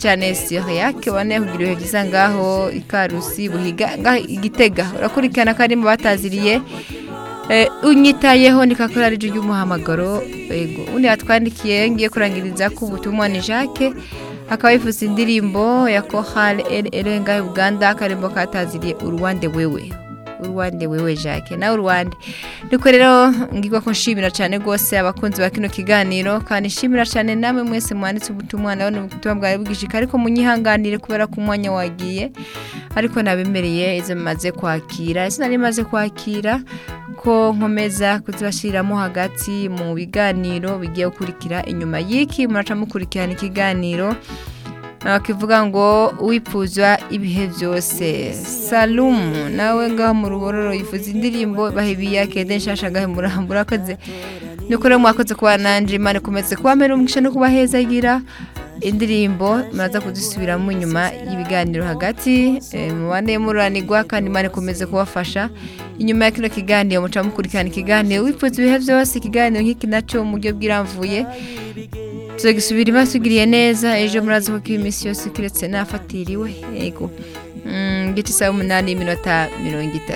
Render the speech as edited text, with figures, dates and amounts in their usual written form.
cyane Syriac wane kugira ibihe byiza ngaho ikarusi buhiga igitega urakurikirana kandi mu bataziriye unyitayeho nikakora ari ry'umuhamagaro yego undi atwandikiye ngiye kurangiriza ku butumwa ni Jacques akaba yifuza indirimbo ya Chorale Erenga Uganda akarimbo kataziriye urwande wewe Jacques na urwande niko rero ngirwa ko nshimira cyane gose abakunzi ba kino kiganiro kandi nshimira cyane namwe mwese mwanditse ubutumwa nawe n'ubutumwa bwawe bwishika ariko munyihanganire kubera ku mwanya wagiye ariko nabemereye izo maze kwakira sinari maze kwakira ko nkomeza kuzibashiramo hagati mu biganiro bigiye gukurikira inyuma y'iki muraca mukurikirana ikiganiro kivuga ngo wipuzwa ibihe byose Salum nawe ngaho mu rubororo yifuza indirimbo bahebiya kede nshasha gahe murakoze nikore mwakoze kuba nanje Imana komeze kuba mbere umugisha no kubahezagira indirimbo muraza kuzisubiramo nyuma y'ibiganiro hagati mubane muranigwa kandi Imana komeze kubafasha inyuma ya kino kiganiro muca mukurikirana ikiganiro wifuza ibihe byose ikiganiro nk'iki naco mu buryo bwiramvuye tugisubira basugiriye neza ejo muraza ko imisi yose kiretse nafatiriwe yego giti saa 8:30